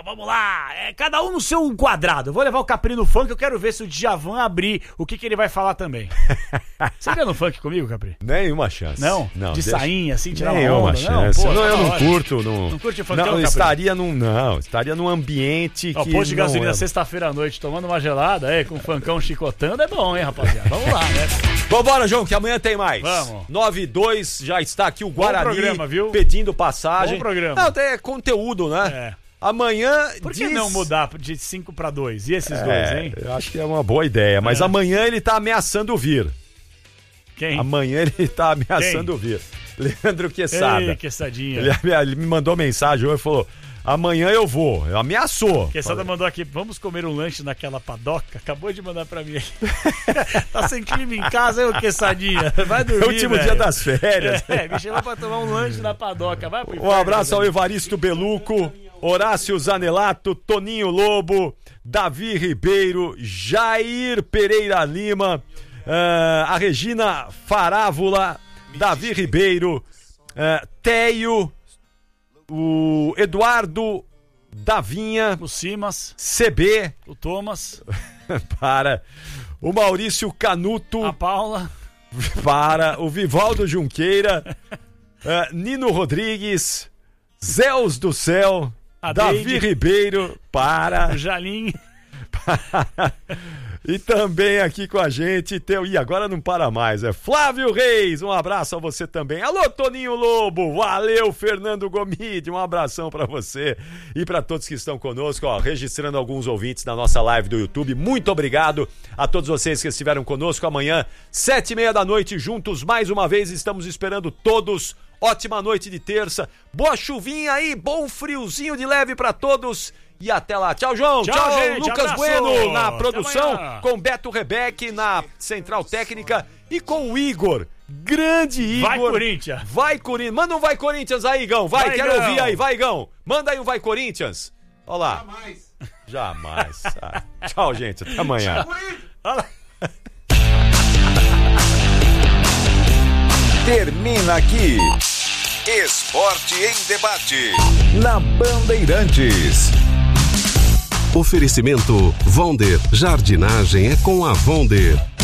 vamos lá. Cada um no seu quadrado. Eu vou levar o Capri no funk, eu quero ver se o Djavan abrir o que ele vai falar também. Você iria no funk comigo, Capri? Nenhuma chance. Não? De sainha, assim, tirar uma onda? Nenhuma chance. Não, pô, eu não curto. Não curte o funk, não, estaria num ambiente que... Posto de gasolina sexta-feira à noite, tomando uma gelada, com um funkão chicotando, é bom, hein, rapaziada? Vamos lá, né? Vambora, João, que amanhã tem mais. Vamos. 9-2, já está aqui o Guarani programa, viu? pedindo passagem. Bom programa. Não, é conteúdo, né? Amanhã... Por que não mudar de 5 para 2? E esses dois, hein? Eu acho que é uma boa ideia, mas amanhã ele tá ameaçando vir. Quem? Amanhã ele tá ameaçando vir. Leandro Quesada. Ei, Quessadinha. Ele me mandou mensagem hoje e falou... Amanhã eu vou. Ameaçou. Quesada mandou aqui, vamos comer um lanche naquela padoca? Acabou de mandar pra mim. Tá sem clima em casa, hein, ô Quessadinha? Vai dormir, é o último dia das férias. Me chamou pra tomar um lanche na padoca. Vai pro inferno, um abraço ao Evaristo Beluco, Horácio Zanelato, Toninho Lobo, Davi Ribeiro, Jair Pereira Lima, a Regina Farávola, Davi Ribeiro, Teio, o Eduardo Davinha, o Simas, CB, o Thomas, para o Maurício Canuto, a Paula, para o Vivaldo Junqueira, Nino Rodrigues, Zeus do Céu, Davi Deide, Ribeiro, para o Jalim, e também aqui com a gente e agora não para mais, Flávio Reis, um abraço a você também. Alô, Toninho Lobo, valeu, Fernando Gomide, um abração pra você e pra todos que estão conosco, registrando alguns ouvintes na nossa live do YouTube. Muito obrigado a todos vocês que estiveram conosco. Amanhã, 7:30 da noite, juntos mais uma vez, estamos esperando todos. Ótima noite de terça, boa chuvinha aí, bom friozinho de leve pra todos. E até lá. Tchau, João. Tchau, gente, Lucas abraço. Bueno na produção, com Beto Rebeck na central técnica e com o Igor. Grande Igor. Vai, Corinthians. Vai, Corinthians. Manda um Vai, Corinthians aí, Igão. Vai, quero ouvir aí. Vai, Igão. Manda aí um Vai, Corinthians. Olha lá. Jamais. Tchau, gente. Até amanhã. Termina aqui. Esporte em Debate. Na Bandeirantes. Oferecimento Vonder. Jardinagem é com a Vonder.